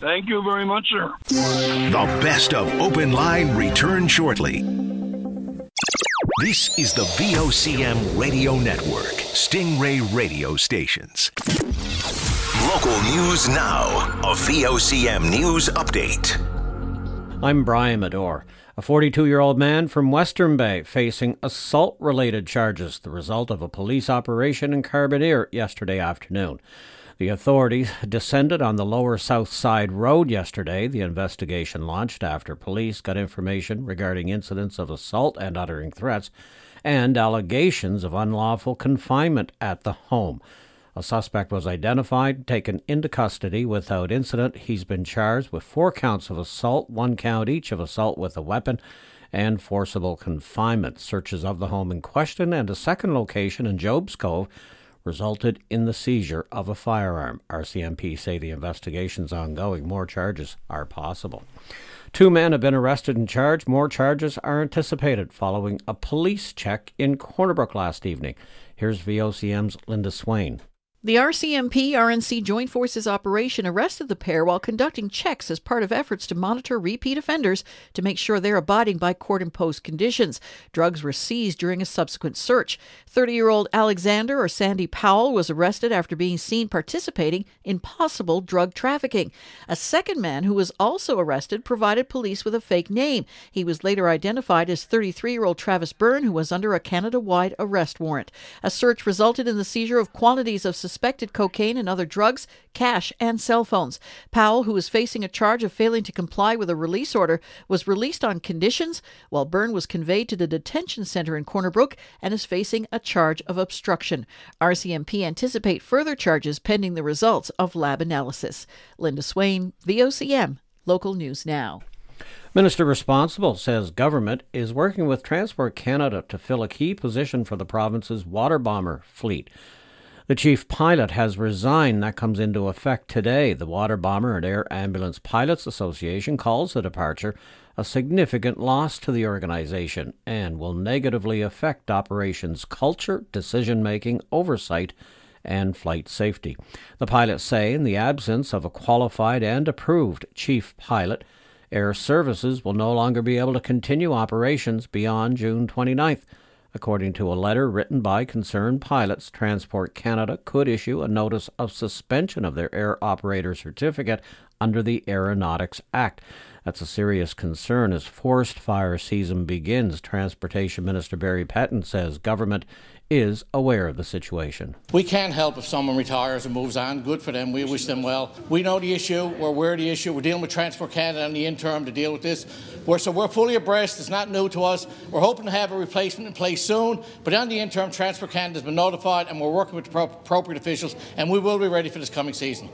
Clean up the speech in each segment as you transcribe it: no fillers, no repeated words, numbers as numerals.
Thank you very much, sir. The best of Open Line return shortly. This is the VOCM Radio Network, Stingray radio stations. Local news now, a VOCM news update. I'm Brian Medore. A 42-year-old man from Western Bay facing assault-related charges, the result of a police operation in Carbonear yesterday afternoon. The authorities descended on the Lower South Side Road yesterday. The investigation launched after police got information regarding incidents of assault and uttering threats and allegations of unlawful confinement at the home. A suspect was identified, taken into custody without incident. He's been charged with 4 counts of assault, 1 count each of assault with a weapon and forcible confinement. Searches of the home in question and a second location in Job's Cove resulted in the seizure of a firearm. RCMP say the investigation's ongoing. More charges are possible. 2 men have been arrested and charged. More charges are anticipated following a police check in Corner Brook last evening. Here's VOCM's Linda Swain. The RCMP-RNC Joint Forces operation arrested the pair while conducting checks as part of efforts to monitor repeat offenders to make sure they're abiding by court-imposed conditions. Drugs were seized during a subsequent search. 30-year-old Alexander or Sandy Powell was arrested after being seen participating in possible drug trafficking. A second man who was also arrested provided police with a fake name. He was later identified as 33-year-old Travis Byrne, who was under a Canada-wide arrest warrant. A search resulted in the seizure of quantities of suspected cocaine and other drugs, cash and cell phones. Powell, who is facing a charge of failing to comply with a release order, was released on conditions, while Byrne was conveyed to the detention centre in Corner Brook and is facing a charge of obstruction. RCMP anticipate further charges pending the results of lab analysis. Linda Swain, VOCM, Local News Now. Minister responsible says government is working with Transport Canada to fill a key position for the province's water bomber fleet. The chief pilot has resigned. That comes into effect today. The Water Bomber and Air Ambulance Pilots Association calls the departure a significant loss to the organization and will negatively affect operations culture, decision-making, oversight, and flight safety. The pilots say in the absence of a qualified and approved chief pilot, Air Services will no longer be able to continue operations beyond June 29th. According to a letter written by concerned pilots, Transport Canada could issue a notice of suspension of their air operator certificate under the Aeronautics Act. That's a serious concern as forced fire season begins. Transportation Minister Barry Petton says government is aware of the situation. We can't help if someone retires and moves on. Good for them. We wish them well. We know the issue. We're aware of the issue. We're dealing with Transport Canada in the interim to deal with this. We're fully abreast. It's not new to us. We're hoping to have a replacement in place soon. But on the interim, Transport Canada has been notified and we're working with the appropriate officials and we will be ready for this coming season.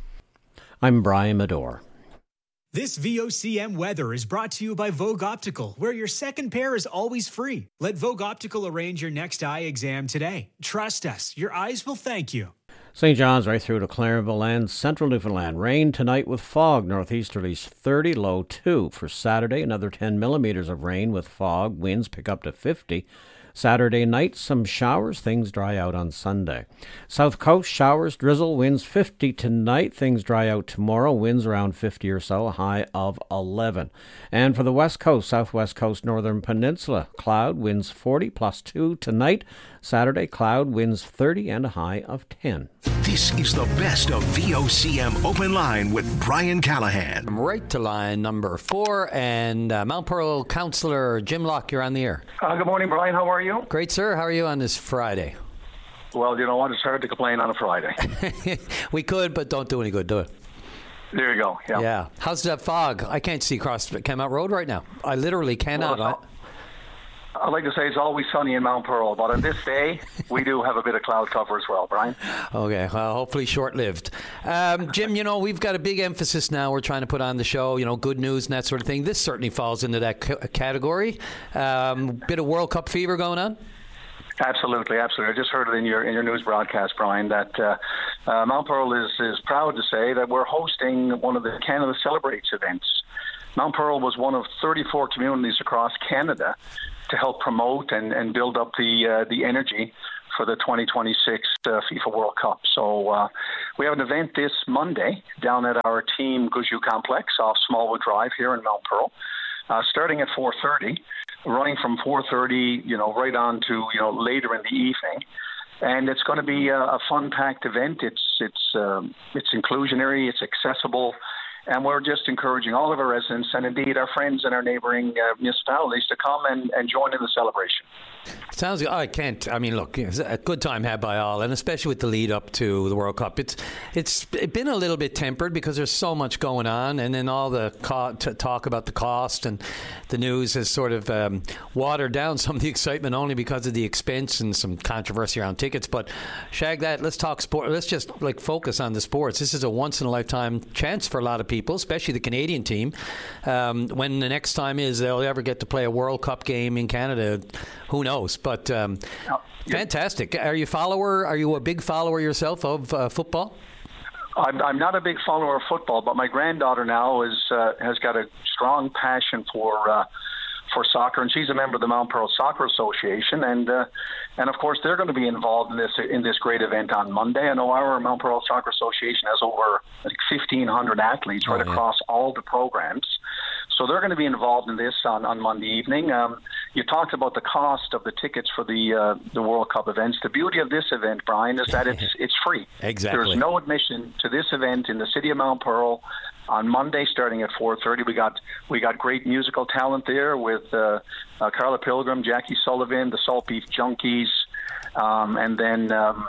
I'm Brian Medore. This VOCM weather is brought to you by Vogue Optical, where your second pair is always free. Let Vogue Optical arrange your next eye exam today. Trust us, your eyes will thank you. St. John's right through to Clarenville and central Newfoundland. Rain tonight with fog, northeasterlies 30, low 2. For Saturday, another 10 millimeters of rain with fog. Winds pick up to 50. Saturday night, some showers. Things dry out on Sunday. South Coast, showers, drizzle, winds 50 tonight. Things dry out tomorrow. Winds around 50 or so, a high of 11. And for the West Coast, Southwest Coast, Northern Peninsula, cloud, winds 40 plus 2 tonight. Saturday, cloud, winds 30 and a high of 10. This is the best of VOCM Open Line with Brian Callahan. Right to line number 4, and Mount Pearl Councillor Jim Locke, you're on the air. Good morning, Brian. How are you? Great, sir. How are you on this Friday? Well, you know what? It's hard to complain on a Friday. We could, but don't do any good, do it. There you go. Yeah. How's that fog? I can't see across Kenmount Road right now. I literally cannot. Well, I'd like to say it's always sunny in Mount Pearl, but on this day, we do have a bit of cloud cover as well, Brian. Okay, well, hopefully short-lived. Jim, you know, we've got a big emphasis now. We're trying to put on the show, you know, good news and that sort of thing. This certainly falls into that category. Bit of World Cup fever going on? Absolutely. I just heard it in your news broadcast, Brian, that Mount Pearl is proud to say that we're hosting one of the Canada Celebrates events. Mount Pearl was one of 34 communities across Canada to help promote and build up the energy for the 2026 FIFA World Cup. So we have an event this Monday down at our Team Guzhou complex off Smallwood Drive here in Mount Pearl, starting at 4:30, running from 4:30, right on to later in the evening. And it's going to be a fun-packed event. It's inclusionary, it's accessible, and we're just encouraging all of our residents and indeed our friends in our neighbouring municipalities to come and join in the celebration. Sounds good. Look, it's a good time had by all, and especially with the lead up to the World Cup. It's been a little bit tempered because there's so much going on, and then all the talk about the cost and the news has sort of watered down some of the excitement only because of the expense and some controversy around tickets. But shag that, let's talk sport. Let's just focus on the sports. This is a once in a lifetime chance for a lot of people, especially the Canadian team. When the next time is they'll ever get to play a World Cup game in Canada, who knows? But fantastic. Are you a big follower yourself of football? I'm not a big follower of football, but my granddaughter now has got a strong passion for soccer, and she's a member of the Mount Pearl Soccer Association, and of course they're going to be involved in this great event on Monday. I know our Mount Pearl Soccer Association has over 1,500 athletes across all the programs, so they're going to be involved in this on Monday evening. You talked about the cost of the tickets for the World Cup events. The beauty of this event, Brian, is that it's free. Exactly. There's no admission to this event in the city of Mount Pearl. On Monday, starting at 4:30, we got great musical talent there with Carla Pilgrim, Jackie Sullivan, the Salt Beef Junkies, and then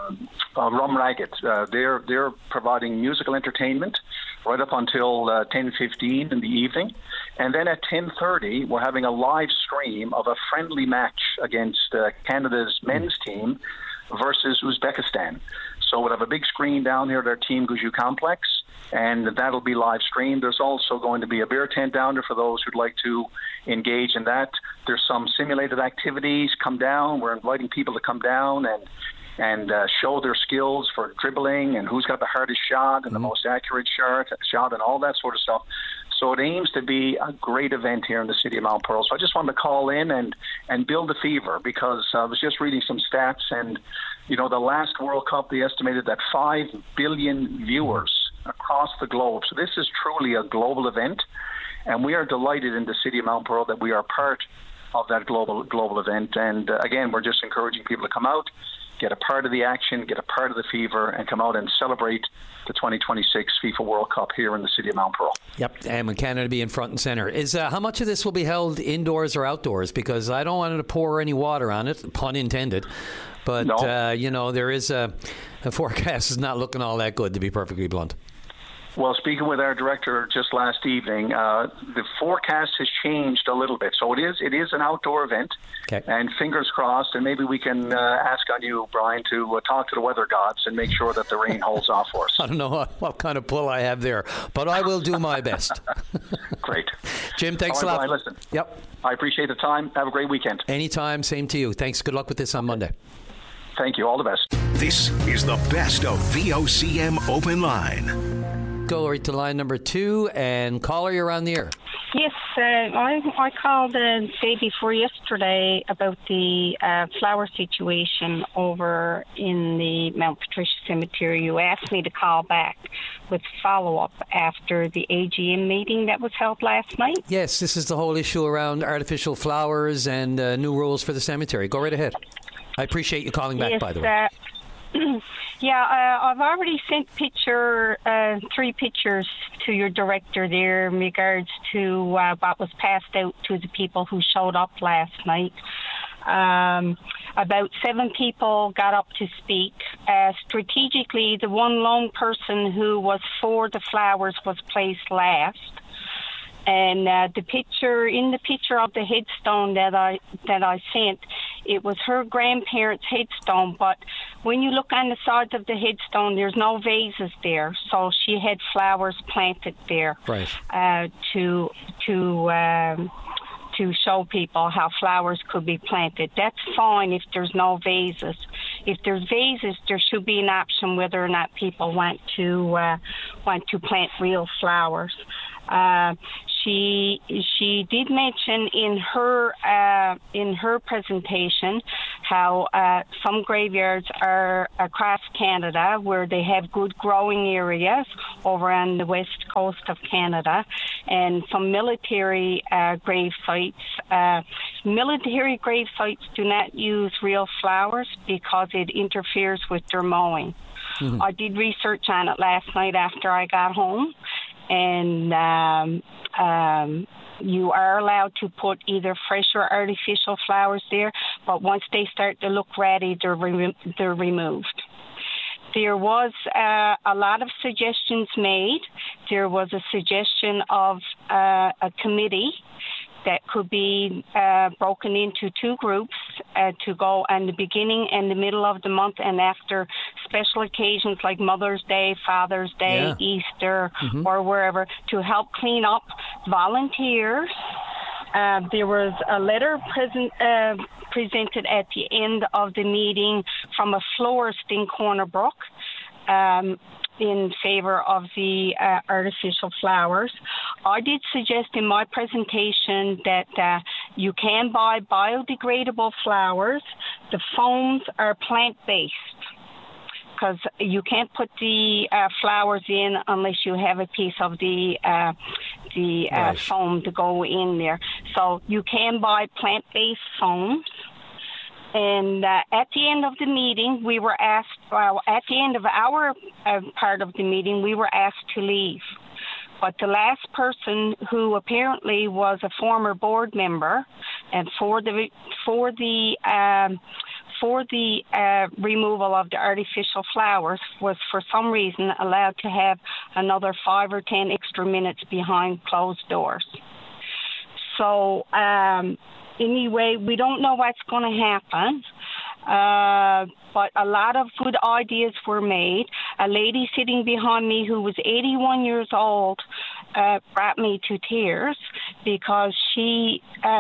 Rum Ragged. They're providing musical entertainment right up until 10:15 in the evening, and then at 10:30 we're having a live stream of a friendly match against Canada's men's team versus Uzbekistan. So we'll have a big screen down here at our Team Guzhou complex, and that'll be live streamed. There's also going to be a beer tent down there for those who'd like to engage in that. There's some simulated activities. Come down. We're inviting people to come down and show their skills for dribbling and who's got the hardest shot and the most accurate shot and all that sort of stuff. So it aims to be a great event here in the city of Mount Pearl. So I just wanted to call in and build the fever, because I was just reading some stats, and the last World Cup, they estimated that 5 billion viewers across the globe. So this is truly a global event, and we are delighted in the city of Mount Pearl that we are part of that global event. And again, we're just encouraging people to come out, get a part of the action, get a part of the fever, and come out and celebrate the 2026 FIFA World Cup here in the city of Mount Pearl. Yep, and with Canada being front and center. Is how much of this will be held indoors or outdoors? Because I don't want to pour any water on it, pun intended. But, no. There is the forecast is not looking all that good, to be perfectly blunt. Well, speaking with our director just last evening, the forecast has changed a little bit. So it is an outdoor event, okay. And fingers crossed, and maybe we can ask on you, Brian, to talk to the weather gods and make sure that the rain holds off for us. I don't know what kind of pull I have there, but I will do my best. Great. Jim, thanks a lot. Brian, listen. Yep. I appreciate the time. Have a great weekend. Anytime. Same to you. Thanks. Good luck with this on Monday. Thank you. All the best. This is the best of VOCM Open Line. Go right to line number 2, and caller, you're on the air. Yes, I called the day before yesterday about the flower situation over in the Mount Patricia Cemetery. You asked me to call back with follow-up after the AGM meeting that was held last night. Yes, this is the whole issue around artificial flowers and new rules for the cemetery. Go right ahead. I appreciate you calling back, by the way. I've already sent 3 pictures to your director there in regards to what was passed out to the people who showed up last night. About 7 people got up to speak. Strategically, the one lone person who was for the flowers was placed last. And the picture of the headstone that I sent, it was her grandparents' headstone. But when you look on the sides of the headstone, there's no vases there, so she had flowers planted there, right? To show people how flowers could be planted. That's fine if there's no vases. If there's vases, there should be an option whether or not people want to plant real flowers. She did mention in her presentation how some graveyards are across Canada where they have good growing areas over on the west coast of Canada, and some military grave sites. Military grave sites do not use real flowers because it interferes with their mowing. Mm-hmm. I did research on it last night after I got home, and you are allowed to put either fresh or artificial flowers there, but once they start to look ratty, they're removed. There was a lot of suggestions made. There was a suggestion of a committee that could be broken into two groups to go in the beginning and the middle of the month, and after special occasions like Mother's Day, Father's Day, Easter, or wherever, to help clean up. Volunteers. There was a letter presented at the end of the meeting from a florist in Corner Brook in favor of the artificial flowers. I did suggest in my presentation that you can buy biodegradable flowers. The foams are plant-based, because you can't put the flowers in unless you have a piece of the foam to go in there. So you can buy plant-based foams. And at the end of the meeting, we were asked, at the end of our part of the meeting, we were asked to leave. But the last person, who apparently was a former board member, and for the removal of the artificial flowers, was for some reason allowed to have another 5 or 10 extra minutes behind closed doors. So anyway, we don't know what's going to happen, but a lot of good ideas were made. A lady sitting behind me who was 81 years old brought me to tears, because she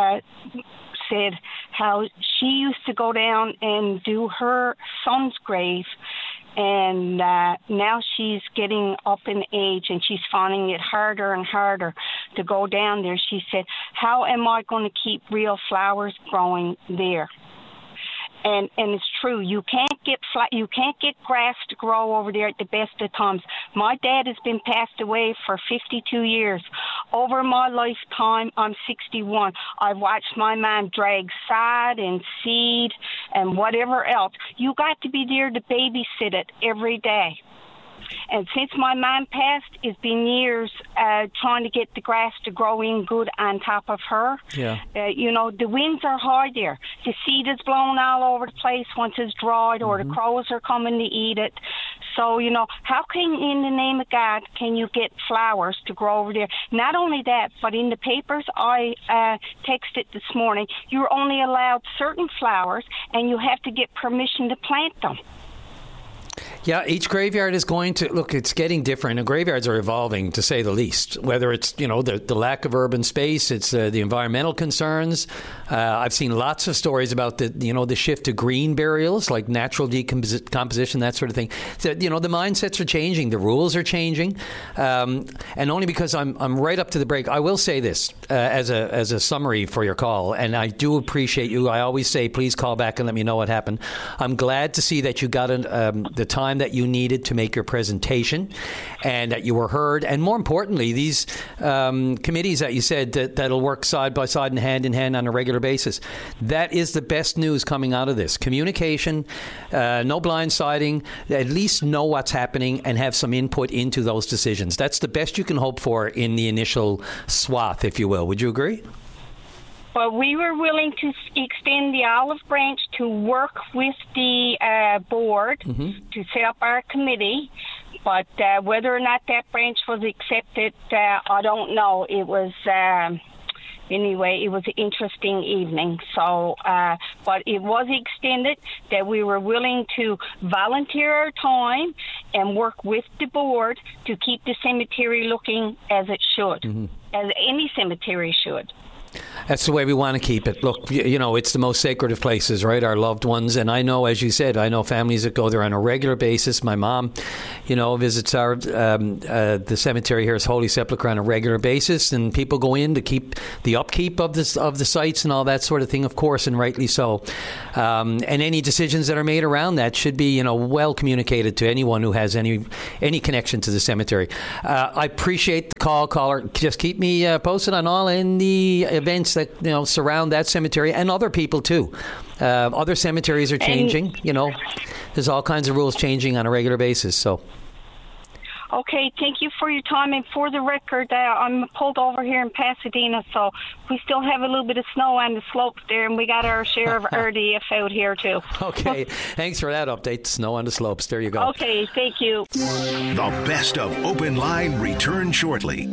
said how she used to go down and do her son's grave, and now she's getting up in age and she's finding it harder and harder to go down there. She said, how am I going to keep real flowers growing there? And it's true. You can't get grass to grow over there at the best of times. My dad has been passed away for 52 years. Over my lifetime, I'm 61. I've watched my mom drag sod and seed and whatever else. You got to be there to babysit it every day. And since my mom passed, it's been years trying to get the grass to grow in good on top of her. Yeah. The winds are high there. The seed is blown all over the place once it's dried, or the crows are coming to eat it. So, how can, in the name of God, can you get flowers to grow over there? Not only that, but in the papers I texted this morning, you're only allowed certain flowers, and you have to get permission to plant them. Yeah, each graveyard is going to look. It's getting different, and graveyards are evolving, to say the least. Whether it's the lack of urban space, it's the environmental concerns. I've seen lots of stories about the shift to green burials, like natural decomposition, that sort of thing. So, the mindsets are changing, the rules are changing, and only because I'm right up to the break. I will say this as a summary for your call, and I do appreciate you. I always say, please call back and let me know what happened. I'm glad to see that you got the time that you needed to make your presentation, and that you were heard. And more importantly, these committees that you said that'll work side by side and hand in hand on a regular basis. That is the best news coming out of this. Communication, no blindsiding, at least know what's happening and have some input into those decisions. That's the best you can hope for in the initial swath, if you will. Would you agree? Well, we were willing to extend the olive branch to work with the board to set up our committee, but whether or not that branch was accepted, I don't know. It was anyway. It was an interesting evening. So, but it was extended that we were willing to volunteer our time and work with the board to keep the cemetery looking as it should, as any cemetery should. That's the way we want to keep it. Look, it's the most sacred of places, right? Our loved ones. And I know, as you said, families that go there on a regular basis. My mom, visits the cemetery here is Holy Sepulchre on a regular basis. And people go in to keep the upkeep of the sites and all that sort of thing, of course, and rightly so. And any decisions that are made around that should be, well communicated to anyone who has any connection to the cemetery. I appreciate the call, caller. Just keep me posted on all the events that surround that cemetery and other people too. Other cemeteries are changing. There's all kinds of rules changing on a regular basis. So. Okay, thank you for your time. And for the record, I'm pulled over here in Pasadena, so we still have a little bit of snow on the slopes there, and we got our share of RDF out here too. Okay, thanks for that update. Snow on the slopes. There you go. Okay, thank you. The best of Open Line returns shortly.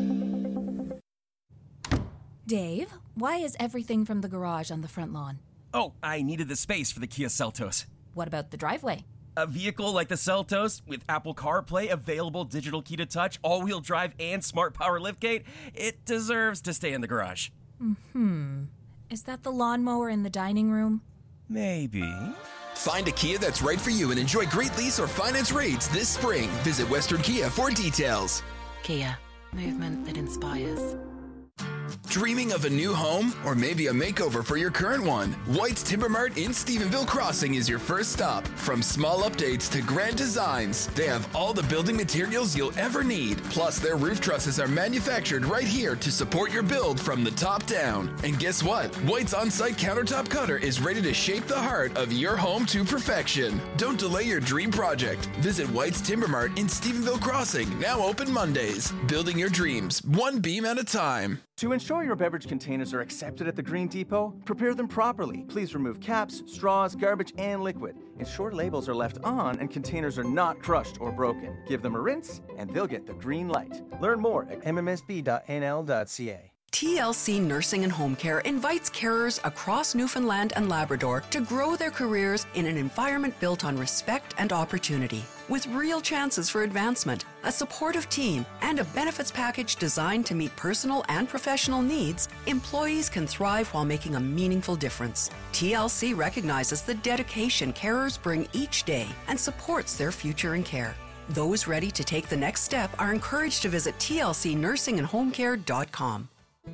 Dave, why is everything from the garage on the front lawn? Oh, I needed the space for the Kia Seltos. What about the driveway? A vehicle like the Seltos, with Apple CarPlay, available digital key to touch, all-wheel drive, and smart power liftgate, it deserves to stay in the garage. Is that the lawnmower in the dining room? Maybe. Find a Kia that's right for you and enjoy great lease or finance rates this spring. Visit Western Kia for details. Kia, movement that inspires. Dreaming of a new home or maybe a makeover for your current one? White's Timber Mart in Stephenville Crossing is your first stop. From small updates to grand designs, they have all the building materials you'll ever need. Plus, their roof trusses are manufactured right here to support your build from the top down. And guess what? White's on-site countertop cutter is ready to shape the heart of your home to perfection. Don't delay your dream project. Visit White's Timber Mart in Stephenville Crossing, now open Mondays. Building your dreams, one beam at a time. To ensure your beverage containers are accepted at the Green Depot, prepare them properly. Please remove caps, straws, garbage, and liquid. Ensure labels are left on and containers are not crushed or broken. Give them a rinse, and they'll get the green light. Learn more at mmsb.nl.ca. TLC Nursing and Home Care invites carers across Newfoundland and Labrador to grow their careers in an environment built on respect and opportunity. With real chances for advancement, a supportive team, and a benefits package designed to meet personal and professional needs, employees can thrive while making a meaningful difference. TLC recognizes the dedication carers bring each day and supports their future in care. Those ready to take the next step are encouraged to visit tlcnursingandhomecare.com.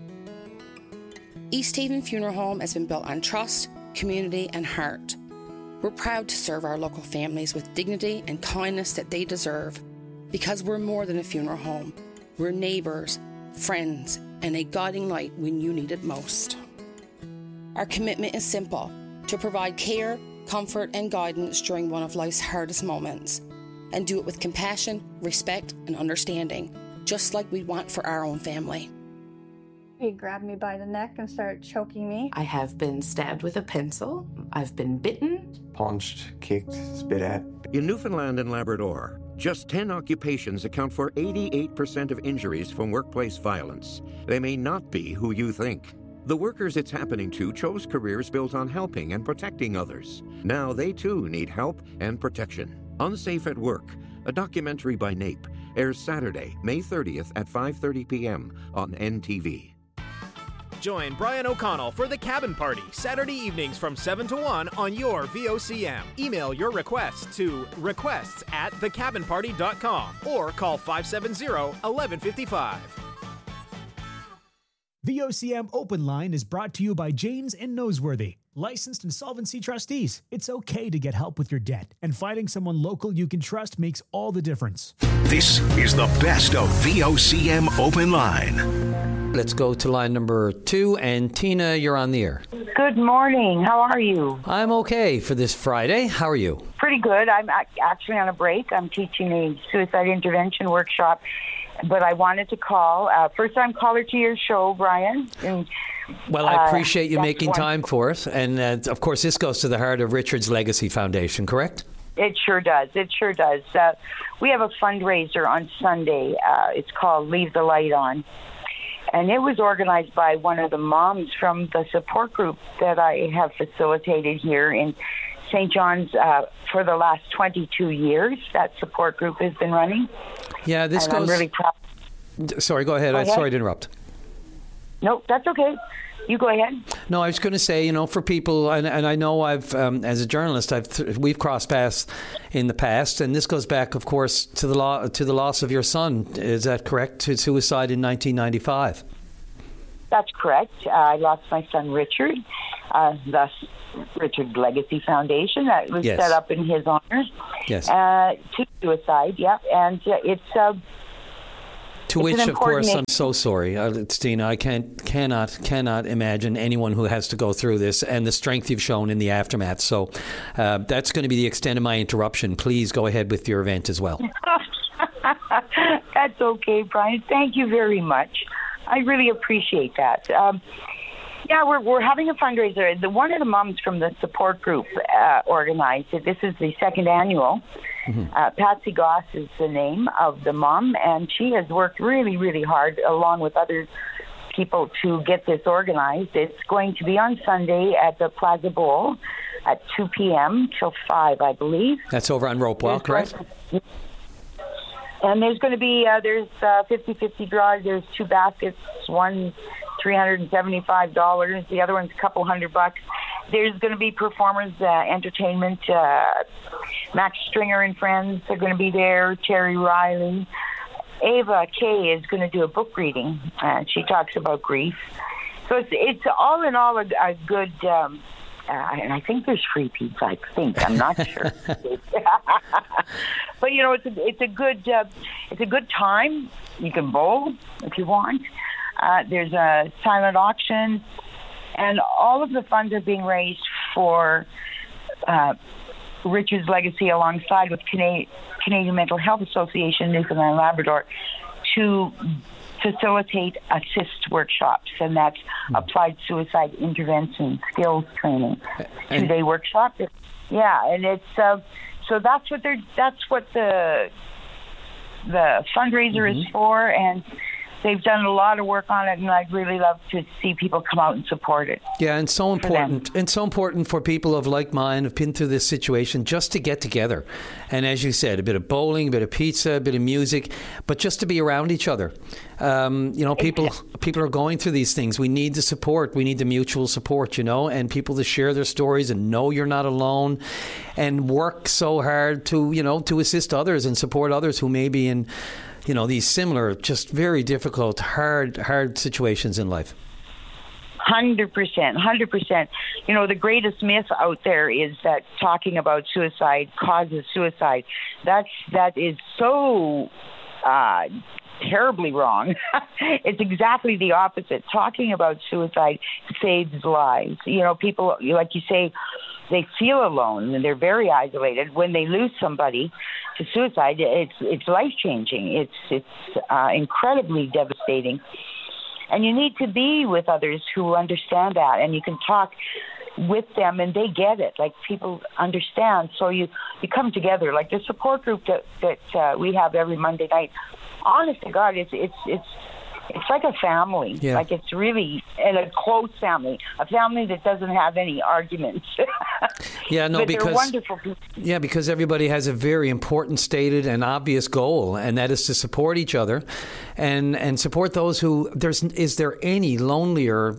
East Haven Funeral Home has been built on trust, community, and heart. We're proud to serve our local families with dignity and kindness that they deserve, because we're more than a funeral home. We're neighbours, friends, and a guiding light when you need it most. Our commitment is simple: to provide care, comfort, and guidance during one of life's hardest moments, and do it with compassion, respect, and understanding, just like we'd want for our own family. He grabbed me by the neck and started choking me. I have been stabbed with a pencil. I've been bitten. Punched, kicked, spit at. In Newfoundland and Labrador, just 10 occupations account for 88% of injuries from workplace violence. They may not be who you think. The workers it's happening to chose careers built on helping and protecting others. Now they too need help and protection. Unsafe at Work, a documentary by NAPE, airs Saturday, May 30th at 5:30 p.m. on NTV. Join Brian O'Connell for The Cabin Party, Saturday evenings from 7 to 1 on your VOCM. Email your requests to requests@thecabinparty.com or call 570-1155. VOCM Open Line is brought to you by Janes and Noseworthy, licensed insolvency trustees. It's okay to get help with your debt, and finding someone local you can trust makes all the difference. This is the best of VOCM Open Line. Let's go to line number 2, and Tina, you're on the air. Good morning. How are you? I'm okay for this Friday. How are you? Pretty good. I'm actually on a break. I'm teaching a suicide intervention workshop, but I wanted to call. First-time caller to your show, Brian. And, well, I appreciate you making time for us. And, of course, this goes to the heart of Richard's Legacy Foundation, correct? It sure does. It sure does. We have a fundraiser on Sunday. It's called Leave the Light On. And it was organized by one of the moms from the support group that I have facilitated here in St. John's for the last 22 years. That support group has been running. Yeah, this goes... I'm really proud. Sorry, go ahead. Sorry to interrupt. Nope, that's okay. You go ahead. No, I was going to say, for people, and I know I've, as a journalist, we've crossed paths in the past, and this goes back, of course, to the loss of your son. Is that correct? To suicide in 1995. That's correct. I lost my son Richard, thus Richard Legacy Foundation that was set up in his honor. Yes. To suicide. Yeah, and it's. To which, of course, I'm so sorry, Stina. I cannot imagine anyone who has to go through this and the strength you've shown in the aftermath. So that's going to be the extent of my interruption. Please go ahead with your event as well. That's okay, Brian. Thank you very much. I really appreciate that. We're having a fundraiser. One of the moms from the support group organized it. This is the second annual. Patsy Goss is the name of the mom, and she has worked really, really hard along with other people to get this organized. It's going to be on Sunday at the Plaza Bowl at 2 p.m. till 5, I believe. That's over on Ropewell, correct? And there's going to be, there's 50-50 draws. There's 2 baskets. One's $375. The other one's a couple $100. There's going to be performers, entertainment. Max Stringer and friends are going to be there. Terry Riley. Ava Kay is going to do a book reading. She talks about grief. So it's all in all a good. And I think there's free pizza. I think I'm not sure. But it's a good time. You can bowl if you want. There's a silent auction, and all of the funds are being raised for Richard's Legacy, alongside with Canadian Mental Health Association, Newfoundland and Labrador, to facilitate assist workshops, and that's applied suicide intervention skills training. 2-day workshop. Yeah, and it's so that's what the fundraiser is for, and they've done a lot of work on it, and I'd really love to see people come out and support it. Yeah, and so important. And so important for people of like mind who've been through this situation just to get together. And as you said, a bit of bowling, a bit of pizza, a bit of music, but just to be around each other. People are going through these things. We need the support. We need the mutual support, and people to share their stories and know you're not alone, and work so hard to assist others and support others who may be in these similar, just very difficult, hard situations in life. 100%. The greatest myth out there is that talking about suicide causes suicide. That is so terribly wrong. It's exactly the opposite. Talking about suicide saves lives. People, like you say, they feel alone and they're very isolated. When they lose somebody to suicide, it's life-changing. It's incredibly devastating. And you need to be with others who understand that, and you can talk with them and they get it. Like, people understand. So you come together. Like the support group that we have every Monday night, honest to God, it's like a family. Yeah. Like, it's really a close family, a family that doesn't have any arguments. Yeah, no, but because they're wonderful people. Yeah, because everybody has a very important, stated, and obvious goal, and that is to support each other, and support those who is there any lonelier,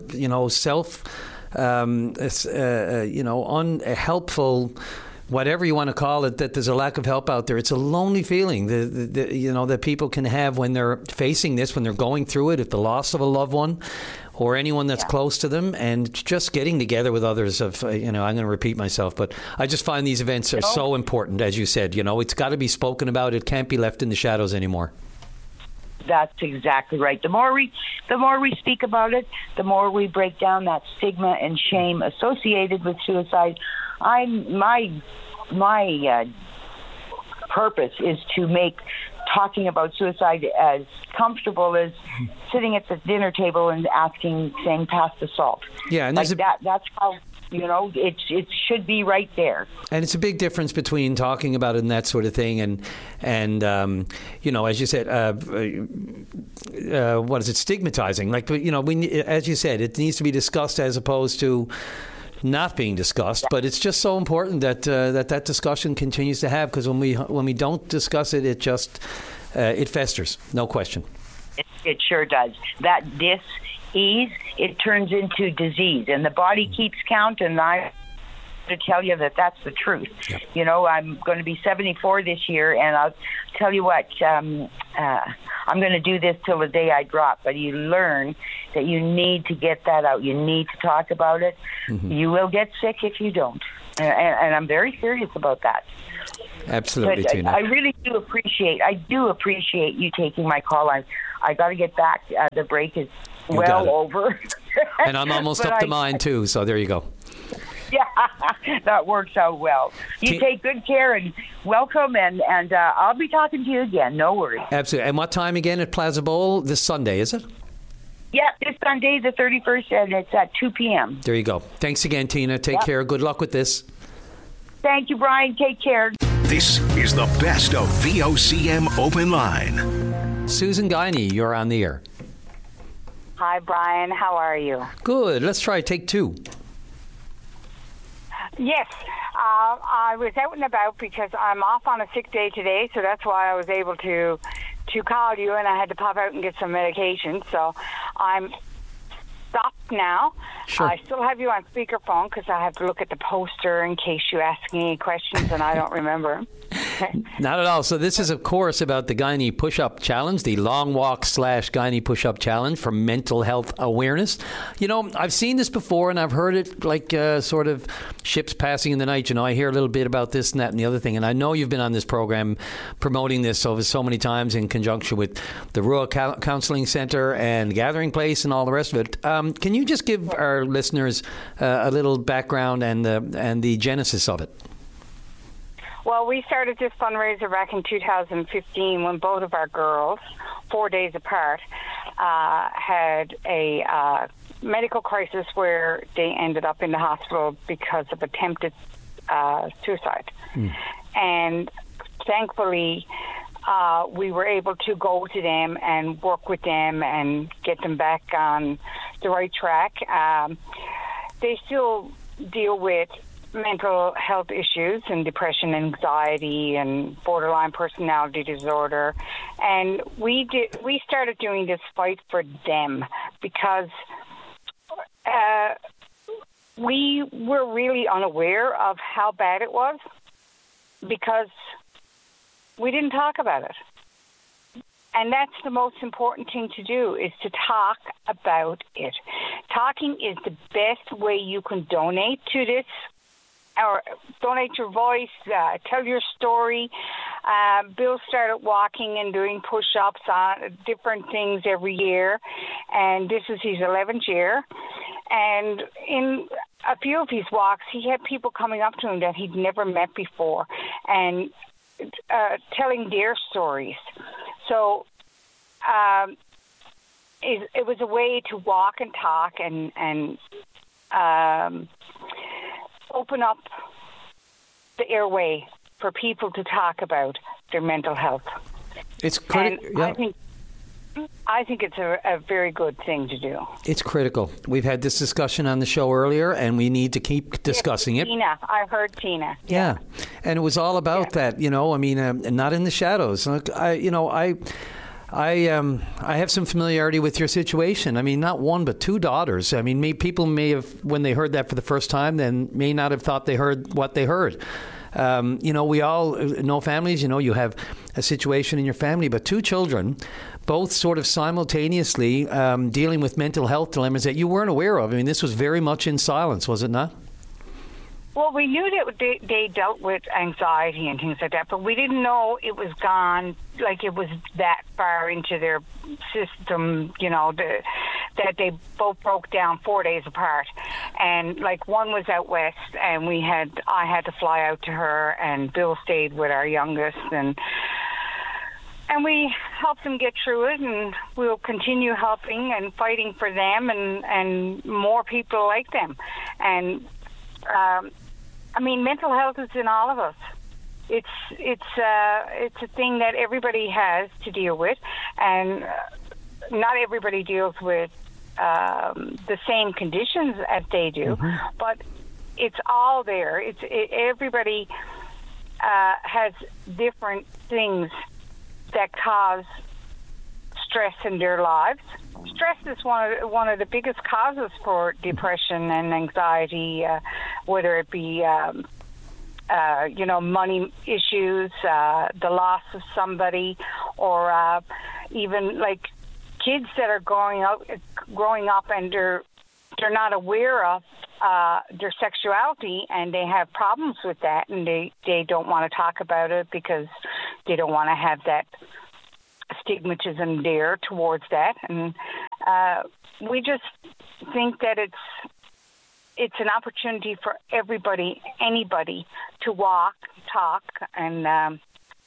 unhelpful, whatever you want to call it, that there's a lack of help out there. It's a lonely feeling that people can have when they're facing this, when they're going through it, if the loss of a loved one or anyone that's close to them, and just getting together with others I'm going to repeat myself, but I just find these events are so important, as you said. It's got to be spoken about. It can't be left in the shadows anymore. That's exactly right. The more we speak about it, the more we break down that stigma and shame associated with suicide. My purpose is to make talking about suicide as comfortable as sitting at the dinner table and saying, pass the salt. Yeah, and that's how, it should be right there. And it's a big difference between talking about it and that sort of thing and as you said, what is it, stigmatizing? Like, as you said, it needs to be discussed as opposed to not being discussed, but it's just so important that discussion continues to have, because when we don't discuss it, it festers, no question. It sure does. That ease, it turns into disease, and the body keeps count. And I to tell you that that's the truth. Yep. You know, I'm going to be 74 this year, and I'll tell you what, I'm going to do this till the day I drop. But you learn that you need to get that out. You need to talk about it. Mm-hmm. You will get sick if you don't, and I'm very serious about that. Absolutely, but Tina. I really do appreciate you taking my call. I got to get back. The break is well over. And I'm almost up to mine, too, so there you go. Yeah, that works out well. You take good care and welcome, and I'll be talking to you again. No worries. Absolutely. And what time again at Plaza Bowl? This Sunday, is it? Yeah, this Sunday, the 31st, and it's at 2 p.m. There you go. Thanks again, Tina. Take care. Good luck with this. Thank you, Brian. Take care. This is the best of VOCM Open Line. Susan Guiney, you're on the air. Hi, Brian. How are you? Good. Let's try take two. Yes. I was out and about because I'm off on a sick day today, so that's why I was able to call you, and I had to pop out and get some medication. So I'm stopped now. Sure. I still have you on speakerphone because I have to look at the poster in case you ask me any questions and I don't remember. Not at all. So this is, of course, about the Guiney Push-Up Challenge, the Long Walk / Guiney Push-Up Challenge for mental health awareness. You know, I've seen this before, and I've heard it like sort of ships passing in the night. You know, I hear a little bit about this and that and the other thing. And I know you've been on this program promoting this over so many times in conjunction with the Rural Counselling Centre and Gathering Place and all the rest of it. Can you just give our listeners a little background and the genesis of it? Well, we started this fundraiser back in 2015 when both of our girls, 4 days apart, had a medical crisis where they ended up in the hospital because of attempted suicide. And thankfully, we were able to go to them and work with them and get them back on the right track. They still deal with mental health issues and depression, anxiety, and borderline personality disorder. And we started doing this fight for them because we were really unaware of how bad it was because we didn't talk about it. And that's the most important thing to do, is to talk about it. Talking is the best way you can donate to this, or donate your voice, tell your story. Bill started walking and doing push-ups on different things every year, and this is his 11th year. And in a few of his walks, he had people coming up to him that he'd never met before and telling their stories. So it was a way to walk and talk and open up the airway for people to talk about their mental health. It's critical. Yeah. I think it's a very good thing to do. It's critical. We've had this discussion on the show earlier, and we need to keep discussing it. Tina, I heard Tina. Yeah, and it was all about that. You know, I mean, not in the shadows. I have some familiarity with your situation. I mean, not one but two daughters. I mean, people may have, when they heard that for the first time, then may not have thought they heard what they heard. You know, we all know families. You know, you have a situation in your family, but two children, both sort of simultaneously dealing with mental health dilemmas that you weren't aware of. I mean, this was very much in silence, was it not? Well, we knew that they dealt with anxiety and things like that, but we didn't know it was gone, like it was that far into their system, you know, that they both broke down 4 days apart. And like one was out west, and I had to fly out to her, and Bill stayed with our youngest, and we helped them get through it, and we'll continue helping and fighting for them and more people like them. And I mean, mental health is in all of us. It's a thing that everybody has to deal with, and not everybody deals with the same conditions as they do. Mm-hmm. But it's all there. Everybody has different things that cause stress in their lives. Stress is one of the biggest causes for depression and anxiety, whether it be money issues, the loss of somebody, or even like kids that are growing up and they're not aware of their sexuality, and they have problems with that, and they don't want to talk about it because they don't want to have that stigmatism there towards that. And we just think that it's an opportunity for everybody, anybody, to walk, talk, and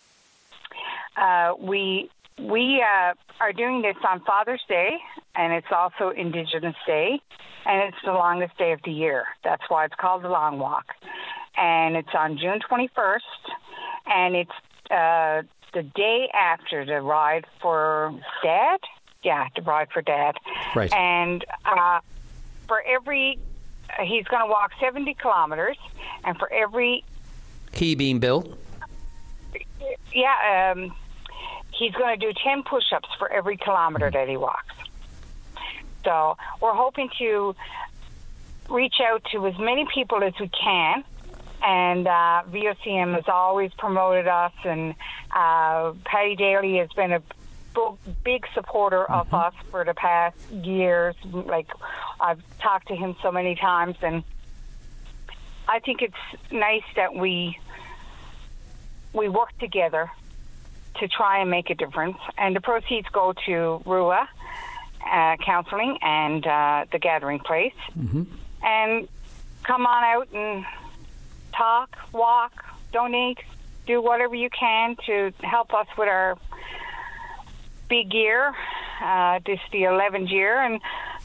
we are doing this on Father's Day, and it's also Indigenous Day, and it's the longest day of the year. That's why it's called the Long Walk. And it's on June 21st, and it's the day after the Ride for Dad. Yeah, the Ride for Dad. Right. And for every... he's going to walk 70 kilometers, and for every... He being Bill? Yeah, he's going to do 10 push-ups for every kilometer that he walks. So we're hoping to reach out to as many people as we can, and VOCM has always promoted us, and Patty Daly has been a big supporter of us for the past years. Like, I've talked to him so many times, and I think it's nice that we work together to try and make a difference. And the proceeds go to RUA Counseling and the Gathering Place. Mm-hmm. And come on out and talk, walk, donate, do whatever you can to help us with our big year. This is the 11th year, and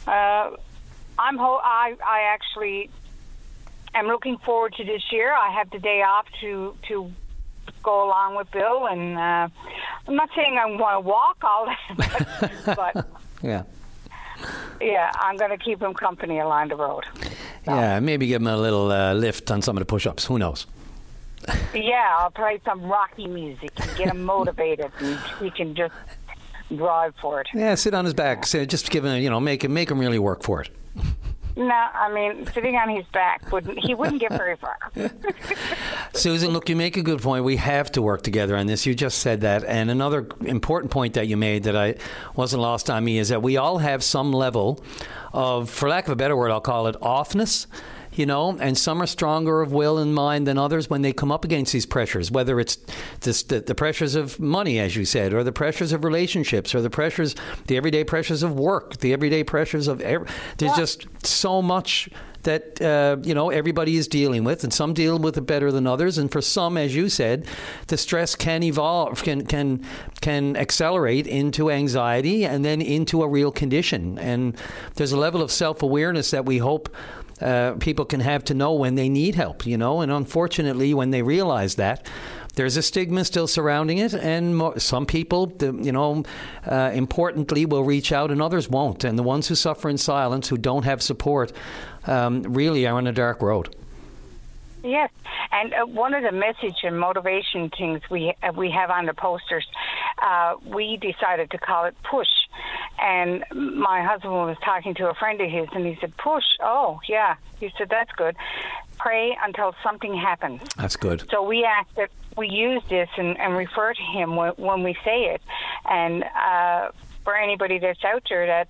I actually am looking forward to this year. I have the day off to go along with Bill, and I'm not saying I want to walk all that, but yeah, I'm going to keep him company along the road. So. Yeah, maybe give him a little lift on some of the push-ups. Who knows? Yeah, I'll play some Rocky music and get him motivated, and he can just drive for it. Yeah, sit on his back. Just give him, make him really work for it. No, I mean, sitting on his back, he wouldn't get very far. Susan, look, you make a good point. We have to work together on this. You just said that. And another important point that you made that I wasn't lost on me is that we all have some level of, for lack of a better word, I'll call it offness. And some are stronger of will and mind than others when they come up against these pressures, whether it's the pressures of money, as you said, or the pressures of relationships, or the everyday pressures of work, the everyday pressures of... There's just so much that, everybody is dealing with, and some deal with it better than others. And for some, as you said, the stress can evolve, can accelerate into anxiety and then into a real condition. And there's a level of self-awareness that we hope people can have to know when they need help, and unfortunately when they realize that, there's a stigma still surrounding it, and some people, importantly, will reach out and others won't, and the ones who suffer in silence, who don't have support, really are on a dark road. Yes, and one of the message and motivation things we have on the posters, we decided to call it PUSH. And my husband was talking to a friend of his, and he said, "Push." Oh, yeah. He said, "That's good. Pray until something happens." That's good. So we ask that we use this and refer to him when we say it. And for anybody that's out there that,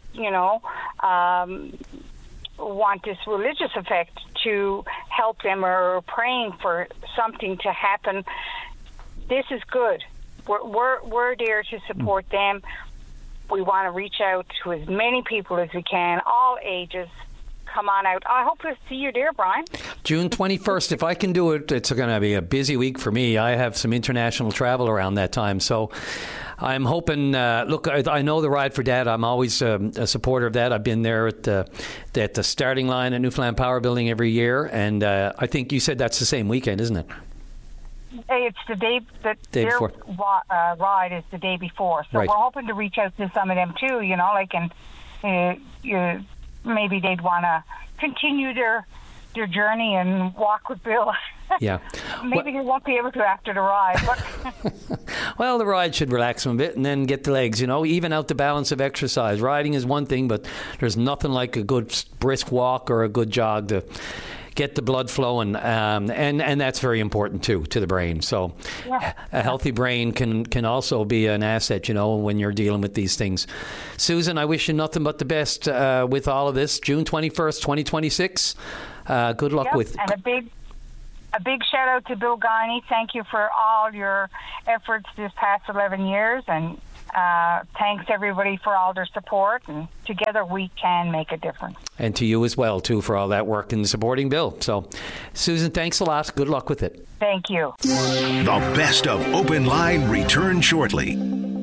want this religious effect to help them, or praying for something to happen, this is good. We're there to support them. We want to reach out to as many people as we can, all ages. Come on out. I hope to see you there, Brian. June 21st, if I can do it. It's going to be a busy week for me. I have some international travel around that time, so I'm hoping, look, I know the Ride for Dad. I'm always a supporter of that. I've been there at the starting line at Newfoundland Power Building every year, and I think you said that's the same weekend, isn't it? It's the day that their ride is the day before. So right. We're hoping to reach out to some of them too, and maybe they'd want to continue their journey and walk with Bill. Yeah. Maybe he won't be able to after the ride. But Well, the ride should relax him a bit and then get the legs, even out the balance of exercise. Riding is one thing, but there's nothing like a good brisk walk or a good jog to get the blood flowing, and that's very important too to the brain. So a healthy brain can also be an asset, when you're dealing with these things. Susan, I wish you nothing but the best with all of this. June 21st, 2026. Good luck with. And a big shout out to Bill Guiney. Thank you for all your efforts this past 11 years, and thanks everybody for all their support, and together we can make a difference. And to you as well, too, for all that work in supporting Bill. So, Susan, thanks a lot. Good luck with it. Thank you. The best of Open Line returns shortly.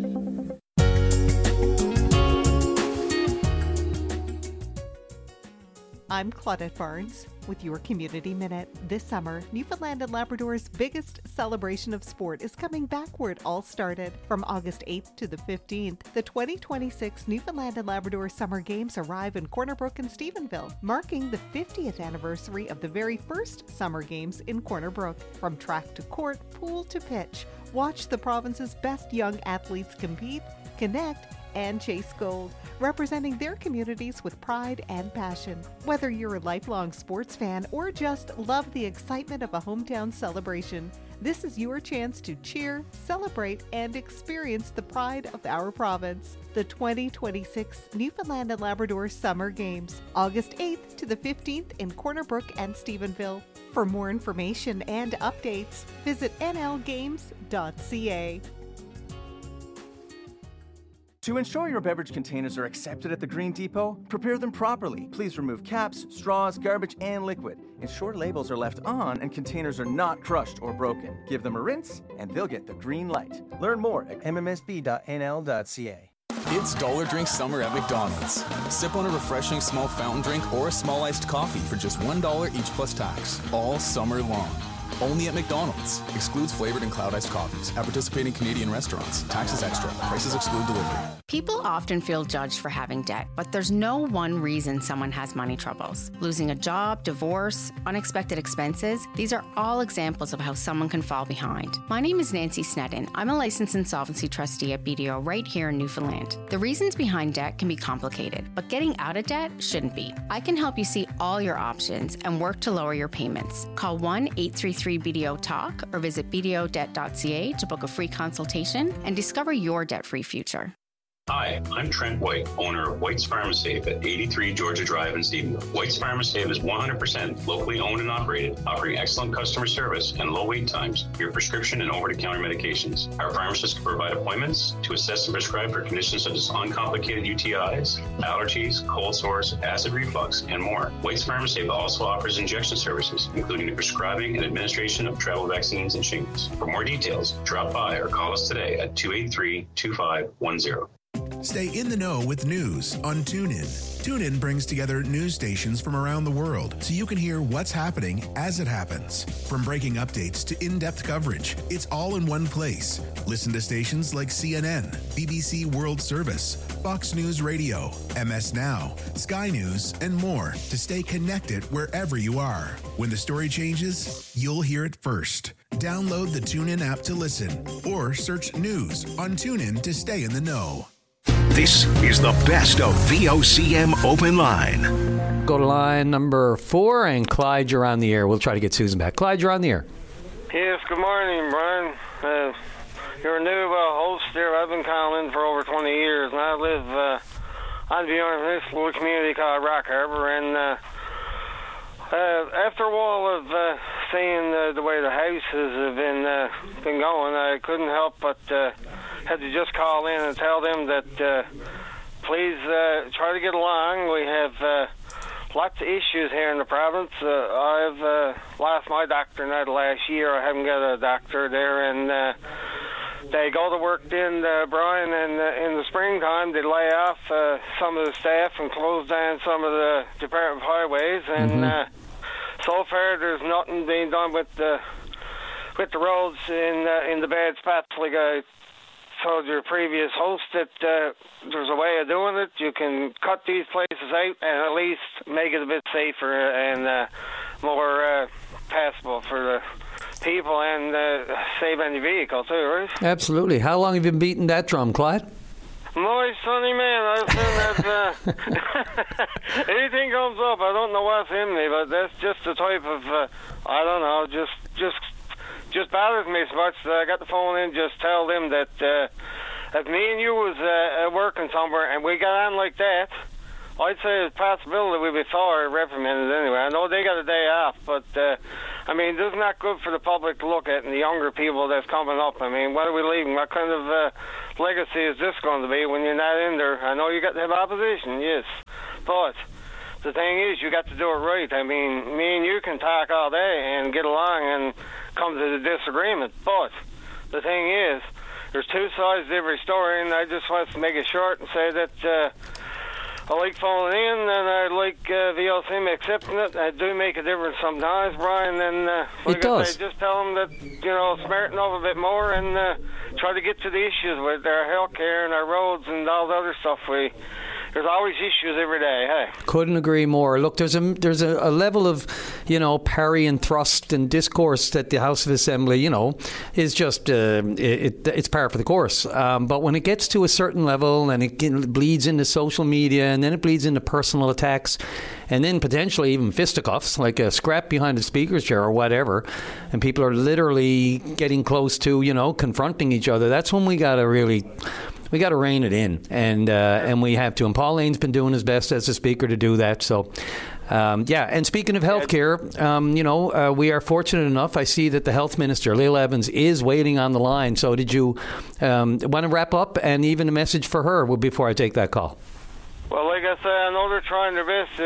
I'm Claudette Barnes with your Community Minute. This summer, Newfoundland and Labrador's biggest celebration of sport is coming back where it all started. From August 8th to the 15th, the 2026 Newfoundland and Labrador Summer Games arrive in Corner Brook and Stephenville, marking the 50th anniversary of the very first Summer Games in Corner Brook. From track to court, pool to pitch, watch the province's best young athletes compete, connect, and chase gold, representing their communities with pride and passion. Whether you're a lifelong sports fan or just love the excitement of a hometown celebration, this is your chance to cheer, celebrate, and experience the pride of our province. The 2026 Newfoundland and Labrador Summer Games, August 8th to the 15th in Corner Brook and Stephenville. For more information and updates, visit nlgames.ca. To ensure your beverage containers are accepted at the Green Depot, prepare them properly. Please remove caps, straws, garbage, and liquid. Ensure labels are left on and containers are not crushed or broken. Give them a rinse, and they'll get the green light. Learn more at mmsb.nl.ca. It's Dollar Drink Summer at McDonald's. Sip on a refreshing small fountain drink or a small iced coffee for just $1 each plus tax, all summer long. Only at McDonald's. Excludes flavored and cloud iced coffees. At participating Canadian restaurants. Taxes extra. Prices exclude delivery. People often feel judged for having debt, but there's no one reason someone has money troubles. Losing a job, divorce, unexpected expenses, these are all examples of how someone can fall behind. My name is Nancy Snedden. I'm a licensed insolvency trustee at BDO right here in Newfoundland. The reasons behind debt can be complicated, but getting out of debt shouldn't be. I can help you see all your options and work to lower your payments. Call 1-833-BDO-TALK or visit bdodebt.ca to book a free consultation and discover your debt-free future. Hi, I'm Trent White, owner of White's Pharmasafe at 83 Georgia Drive in Stephenville. White's Pharmasafe is 100% locally owned and operated, offering excellent customer service and low wait times for your prescription and over-the-counter medications. Our pharmacists can provide appointments to assess and prescribe for conditions such as uncomplicated UTIs, allergies, cold sores, acid reflux, and more. White's Pharmasafe also offers injection services, including the prescribing and administration of travel vaccines and shingles. For more details, drop by or call us today at 283-2510. Stay in the know with news on TuneIn. TuneIn brings together news stations from around the world so you can hear what's happening as it happens. From breaking updates to in-depth coverage, it's all in one place. Listen to stations like CNN, BBC World Service, Fox News Radio, MS Now, Sky News, and more to stay connected wherever you are. When the story changes, you'll hear it first. Download the TuneIn app to listen or search news on TuneIn to stay in the know. This is the best of VOCM Open Line. Go to line number 4, and Clyde, you're on the air. We'll try to get Susan back. Clyde, you're on the air. Yes, good morning, Brian. You're a new host there. I've been calling in for over 20 years, and I live on this little community called Rock Harbor, and after a while of seeing the way the houses have been going, I couldn't help but had to just call in and tell them that please try to get along. We have lots of issues here in the province. I've lost my doctor now the last year. I haven't got a doctor there, and they go to work in Brian, and in the springtime they lay off some of the staff and close down some of the Department of Highways, and so far there's nothing being done with the roads in the bad spots. Like I told your previous host that there's a way of doing it. You can cut these places out and at least make it a bit safer, and more passable for the people and save any vehicle too, right? Absolutely. How long have you been beating that drum, Clyde? My sonny man, I've seen that anything comes up, I don't know what's in me, but that's just the type of I don't know, just bothers me so much that I got the phone in, just tell them that if me and you was working somewhere and we got on like that, I'd say there's a possibility we'd be sorry reprimanded anyway. I know they got a day off, but I mean, this is not good for the public to look at and the younger people that's coming up. I mean, what are we leaving? What kind of legacy is this going to be when you're not in there? I know you got to have opposition, yes, but the thing is, you got to do it right. I mean, me and you can talk all day and get along and come to the disagreement, but the thing is, there's two sides to every story, and I just want to make it short and say that I like phoning in, and I like VOCM accepting it. I do make a difference sometimes, Brian, and like I say, just tell them that, smarten up a bit more and try to get to the issues with our health care and our roads and all the other stuff. There's always issues every day, hey? Couldn't agree more. Look, there's a level of, parry and thrust and discourse that the House of Assembly, is just, it's par for the course. But when it gets to a certain level and it bleeds into social media and then it bleeds into personal attacks and then potentially even fisticuffs, like a scrap behind the speaker's chair or whatever, and people are literally getting close to, confronting each other, that's when we got to rein it in, and we have to. And Paul Lane's been doing his best as a speaker to do that. So, And speaking of healthcare, we are fortunate enough. I see that the health minister, Lil Evans, is waiting on the line. So, did you want to wrap up and even a message for her before I take that call? Well, like I said, I know they're trying their best.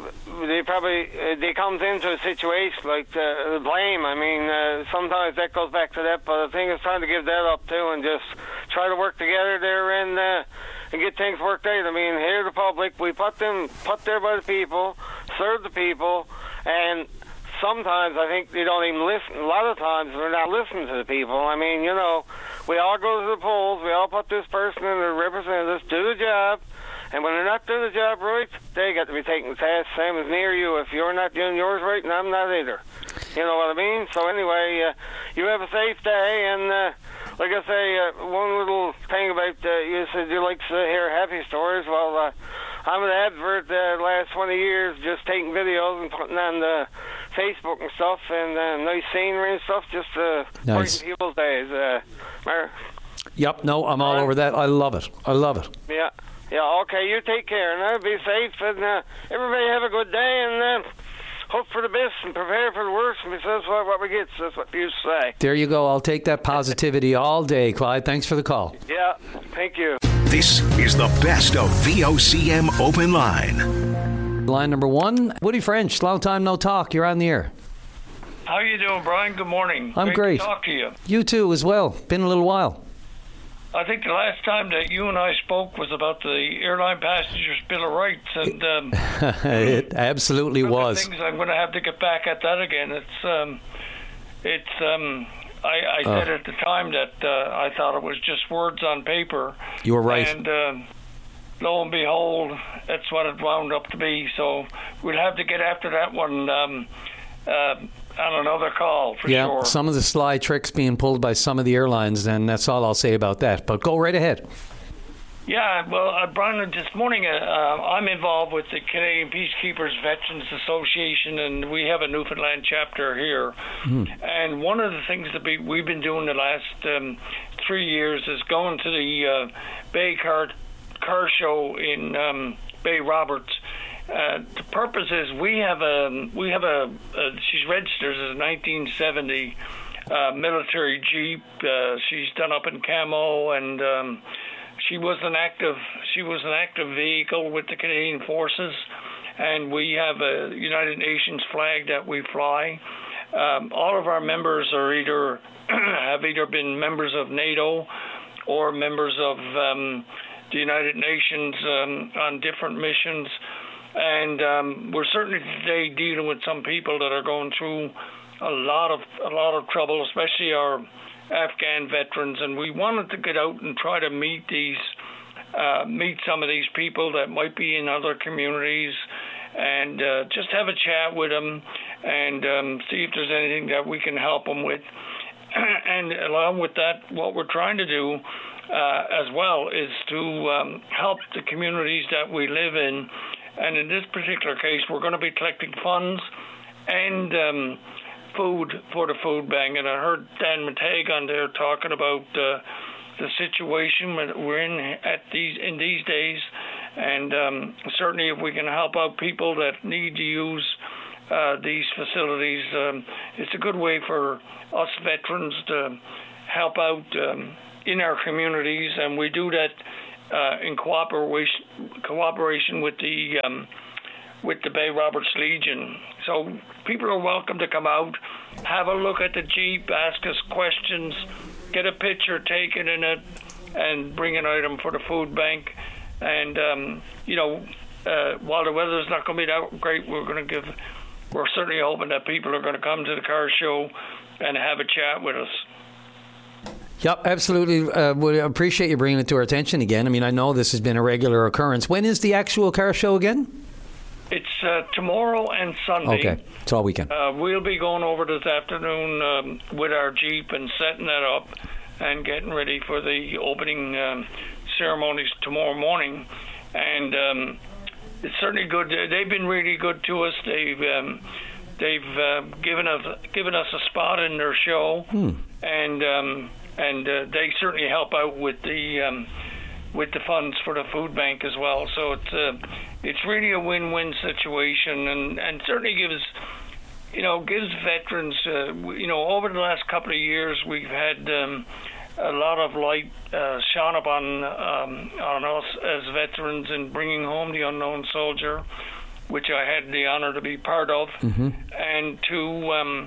They comes into a situation like the blame. I mean, sometimes that goes back to that, but I think it's time to give that up too and just try to work together there and get things worked out. I mean, here the public, we put there by the people, serve the people, and sometimes I think they don't even listen. A lot of times they're not listening to the people. I mean, we all go to the polls, we all put this person in to represent us, do the job. And when they're not doing the job right, they got to be taking the task, same as near you. If you're not doing yours right, and I'm not either. You know what I mean? So anyway, you have a safe day. And like I say, one little thing about you said you like to hear happy stories. Well, I'm an advert the last 20 years, just taking videos and putting on the Facebook and stuff, and nice scenery and stuff, just nice. Brighten people's days. Yep, no, I'm all over that. I love it. Yeah. Yeah, okay, you take care, and be safe, and everybody have a good day, and hope for the best and prepare for the worst, and that's what we get, so that's what you say. There you go. I'll take that positivity all day, Clyde. Thanks for the call. Yeah, thank you. This is the best of VOCM Open Line. Line number one, Woody French, long time no talk. You're on the air. How you doing, Brian? Good morning. I'm great. To talk to you. You too, as well. Been a little while. I think the last time that you and I spoke was about the Airline Passengers Bill of Rights, and it absolutely was. Things I'm going to have to get back at that again. I said at the time that I thought it was just words on paper. You were right. And lo and behold, that's what it wound up to be. So we'll have to get after that one on another call, for sure. Yeah, some of the sly tricks being pulled by some of the airlines, and that's all I'll say about that. But go right ahead. Yeah, well, Brian, this morning I'm involved with the Canadian Peacekeepers Veterans Association, and we have a Newfoundland chapter here. And one of the things that we've been doing the last 3 years is going to the Bay Car Show in Bay Roberts. The purpose is we have a she's registered as a 1970 military Jeep. She's done up in camo, and she was an active vehicle with the Canadian Forces, and we have a United Nations flag that we fly. All of our members are have either been members of NATO or members of the United Nations on different missions. And we're certainly today dealing with some people that are going through a lot of trouble, especially our Afghan veterans. And we wanted to get out and try to meet some of these people that might be in other communities, and just have a chat with them and see if there's anything that we can help them with. And along with that, what we're trying to do as well is to help the communities that we live in. And in this particular case, we're going to be collecting funds and food for the food bank. And I heard Dan Mateg on there talking about the situation that we're in these days. And certainly if we can help out people that need to use these facilities, it's a good way for us veterans to help out in our communities. And we do that in cooperation with the Bay Roberts Legion. So people are welcome to come out, have a look at the Jeep, ask us questions, get a picture taken in it, and bring an item for the food bank. And while the weather's not going to be that great, we're certainly hoping that people are going to come to the car show and have a chat with us. Yep, absolutely. Would appreciate you bringing it to our attention again. I mean, I know this has been a regular occurrence. When is the actual car show again? It's tomorrow and Sunday. Okay, it's all weekend. We'll be going over this afternoon with our Jeep and setting that up and getting ready for the opening ceremonies tomorrow morning. And it's certainly good. They've been really good to us. They've given us a spot in their show, and they certainly help out with the funds for the food bank as well. So it's really a win-win situation, and certainly gives veterans. Over the last couple of years, we've had a lot of light shone upon us as veterans in bringing home the unknown soldier, which I had the honor to be part of, and to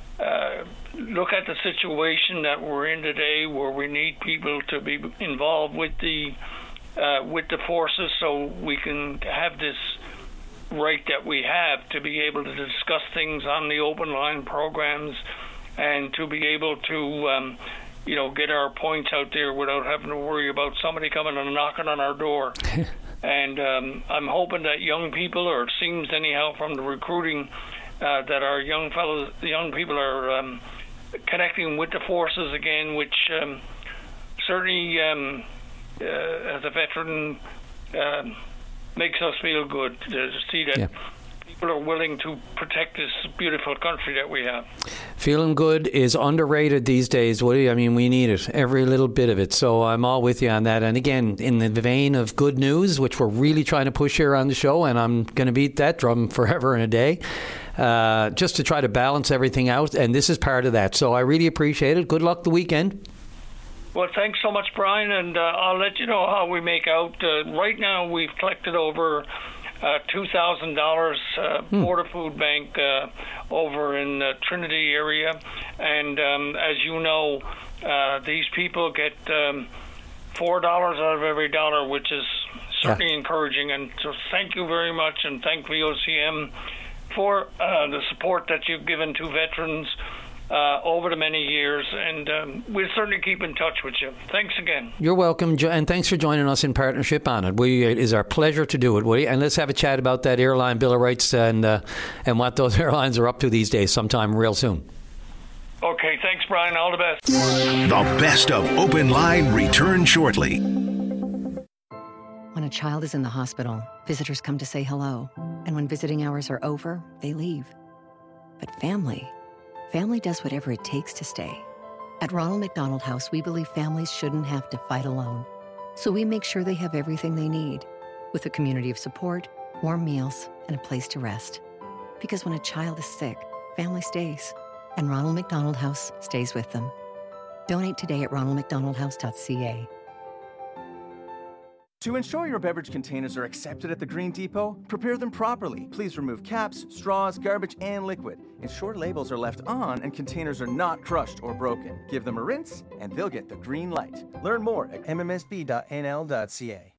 look at the situation that we're in today, where we need people to be involved with the forces, so we can have this right that we have to be able to discuss things on the open line programs, and to be able to get our points out there without having to worry about somebody coming and knocking on our door. And I'm hoping that young people, or it seems anyhow from the recruiting, that our young people are connecting with the forces again, which certainly, as a veteran, makes us feel good to see that people are willing to protect this beautiful country that we have. Feeling good is underrated these days, Woody. I mean, we need it, every little bit of it. So I'm all with you on that. And again, in the vein of good news, which we're really trying to push here on the show, and I'm going to beat that drum forever and a day, just to try to balance everything out. And this is part of that. So I really appreciate it. Good luck the weekend. Well, thanks so much, Brian. And I'll let you know how we make out. Right now, we've collected over $2,000 for the food bank over in the Trinity area. And as you know, these people get $4 out of every dollar, which is certainly encouraging. And so thank you very much, and thank VOCM for the support that you've given to veterans over the many years, and we'll certainly keep in touch with you. Thanks again. You're welcome, and thanks for joining us in partnership on it. It is our pleasure to do it, Woody. And let's have a chat about that airline Bill of Rights and what those airlines are up to these days sometime real soon. Okay, thanks, Brian. All the best. The best of Open Line return shortly. When a child is in the hospital, visitors come to say hello. And when visiting hours are over, they leave. But family does whatever it takes to stay. At Ronald McDonald House, we believe families shouldn't have to fight alone. So we make sure they have everything they need, with a community of support, warm meals, and a place to rest. Because when a child is sick, family stays. And Ronald McDonald House stays with them. Donate today at ronaldmcdonaldhouse.ca. To ensure your beverage containers are accepted at the Green Depot, prepare them properly. Please remove caps, straws, garbage, and liquid. Ensure labels are left on and containers are not crushed or broken. Give them a rinse, and they'll get the green light. Learn more at mmsb.nl.ca.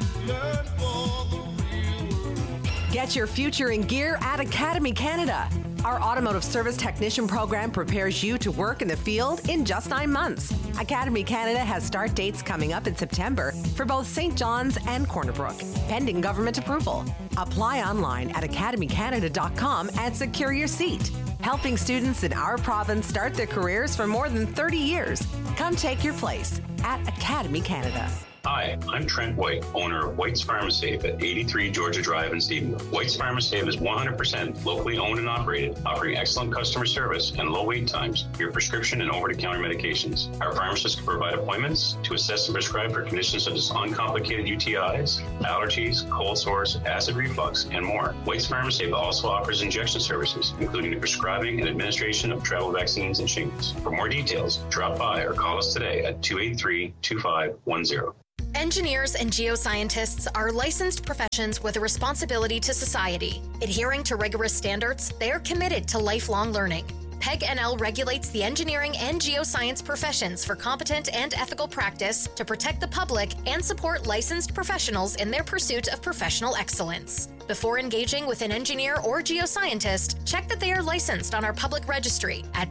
Get your future in gear at Academy Canada. Our automotive service technician program prepares you to work in the field in just 9 months. Academy Canada has start dates coming up in September for both St. John's and Corner Brook, pending government approval. Apply online at academycanada.com and secure your seat. Helping students in our province start their careers for more than 30 years. Come take your place at Academy Canada. Hi, I'm Trent White, owner of White's Pharmasafe at 83 Georgia Drive in Stephenville. White's Pharmasafe is 100% locally owned and operated, offering excellent customer service and low wait times for your prescription and over-the-counter medications. Our pharmacists can provide appointments to assess and prescribe for conditions such as uncomplicated UTIs, allergies, cold sores, acid reflux, and more. White's Pharmasafe also offers injection services, including the prescribing and administration of travel vaccines and shingles. For more details, drop by or call us today at 283-2510. Engineers and geoscientists are licensed professions with a responsibility to society. Adhering to rigorous standards, they are committed to lifelong learning. PEG NL regulates the engineering and geoscience professions for competent and ethical practice to protect the public and support licensed professionals in their pursuit of professional excellence. Before engaging with an engineer or geoscientist, check that they are licensed on our public registry at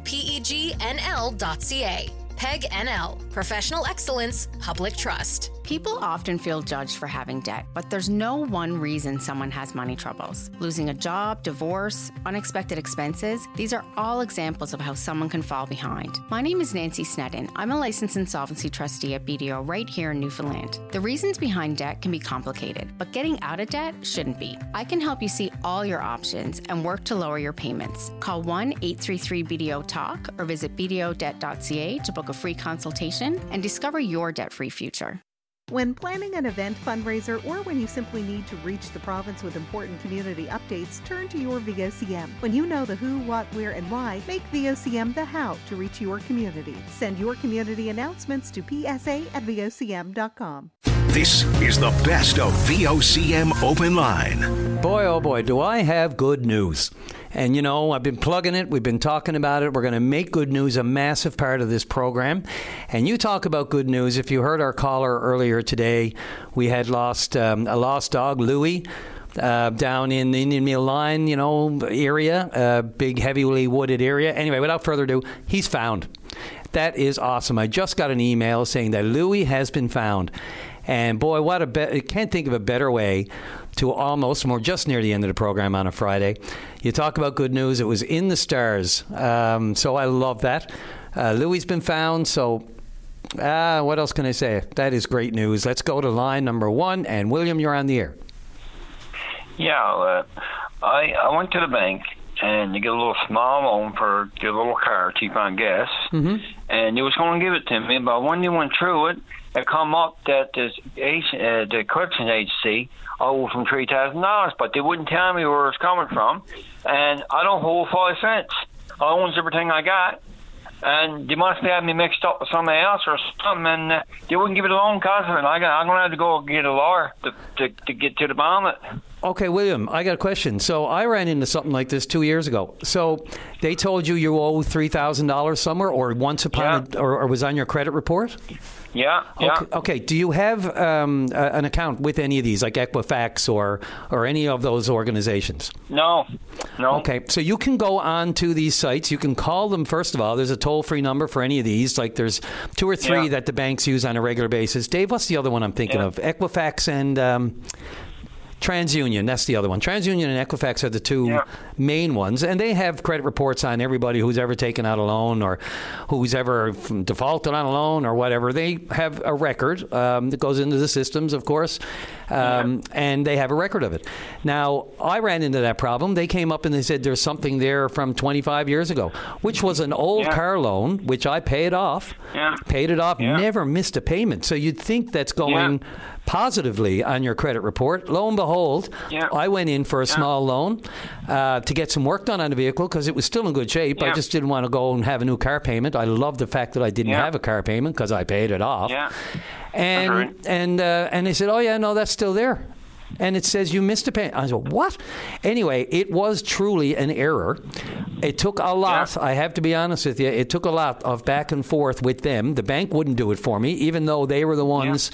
pegnl.ca. PEG NL, Professional Excellence, Public Trust. People often feel judged for having debt, but there's no one reason someone has money troubles. Losing a job, divorce, unexpected expenses, these are all examples of how someone can fall behind. My name is Nancy Sneddon. I'm a licensed insolvency trustee at BDO right here in Newfoundland. The reasons behind debt can be complicated, but getting out of debt shouldn't be. I can help you see all your options and work to lower your payments. Call 1-833-BDO-TALK or visit bdodebt.ca to book a free consultation and discover your debt-free future. When planning an event, fundraiser, or when you simply need to reach the province with important community updates, turn to your VOCM. When you know the who, what, where, and why, make VOCM the how to reach your community. Send your community announcements to psa@vocm.com. This is the best of VOCM Open Line. Boy, oh boy, do I have good news. And, you know, I've been plugging it. We've been talking about it. We're going to make good news a massive part of this program. And you talk about good news. If you heard our caller earlier today, we had lost a lost dog, Louie, down in the Indian Meal Line, area, big, heavily wooded area. Anyway, without further ado, he's found. That is awesome. I just got an email saying that Louie has been found. And boy, I can't think of a better way to we're just near the end of the program on a Friday. You talk about good news. It was in the stars. So I love that. Louie's been found. So what else can I say? That is great news. Let's go to line number 1. And William, you're on the air. Yeah, I went to the bank and you get a little small loan for your little car, cheap on gas. Mm-hmm. And you was going to give it to me, but when you went through it, it come up that the collection agency owed from $3,000, but they wouldn't tell me where it's coming from. And I don't hold 5 cents. I owns everything I got. And they must have me mixed up with somebody else or something, and they wouldn't give it a loan because of it. I'm going to have to go get a lawyer to get to the bottom of it. Okay, William, I got a question. So I ran into something like this 2 years ago. So they told you owe $3,000 somewhere, or once upon, or was on your credit report? Yeah. Okay. Do you have an account with any of these, like Equifax or any of those organizations? No. Okay. So you can go on to these sites. You can call them, first of all. There's a toll-free number for any of these. Like there's 2 or 3 that the banks use on a regular basis. Dave, what's the other one I'm thinking of? Equifax and... TransUnion, that's the other one. TransUnion and Equifax are the 2 main ones, and they have credit reports on everybody who's ever taken out a loan or who's ever defaulted on a loan or whatever. They have a record that goes into the systems, of course, and they have a record of it. Now, I ran into that problem. They came up and they said there's something there from 25 years ago, which was an old car loan, which I paid off, never missed a payment. So you'd think that's going... positively on your credit report. Lo and behold, I went in for a small loan to get some work done on the vehicle because it was still in good shape. I just didn't want to go and have a new car payment. I love the fact that I didn't have a car payment because I paid it off. And they said, oh, yeah, no, that's still there. And it says you missed a payment. I said, what? Anyway, it was truly an error. It took a lot. I have to be honest with you. It took a lot of back and forth with them. The bank wouldn't do it for me, even though they were the ones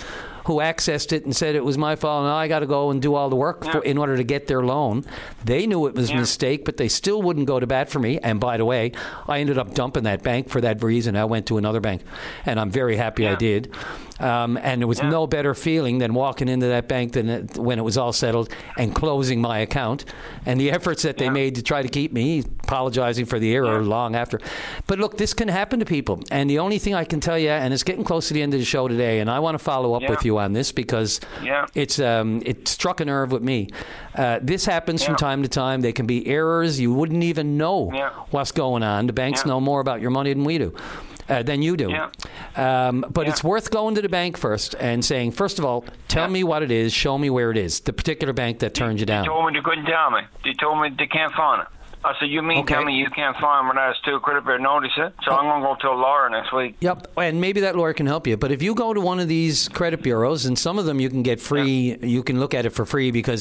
who accessed it and said it was my fault and I got to go and do all the work in order to get their loan. They knew it was a mistake, but they still wouldn't go to bat for me. And by the way, I ended up dumping that bank for that reason. I went to another bank, and I'm very happy I did. And there was no better feeling than walking into that bank when it was all settled and closing my account. And the efforts that they made to try to keep me, apologizing for the error long after. But look, this can happen to people. And the only thing I can tell you, and it's getting close to the end of the show today, and I want to follow up with you on this because it struck a nerve with me. This happens from time to time. They can be errors. You wouldn't even know what's going on. The banks know more about your money than we do. Than you do. But it's worth going to the bank first and saying, first of all, tell me what it is, show me where it is, the particular bank that turned you down. They told me they couldn't tell me. They told me they can't find it. I said, you mean tell me you can't find when I was still credit bureau notice it? So I'm going to go to a lawyer next week. Yep, and maybe that lawyer can help you. But if you go to one of these credit bureaus, and some of them you can get free, you can look at it for free because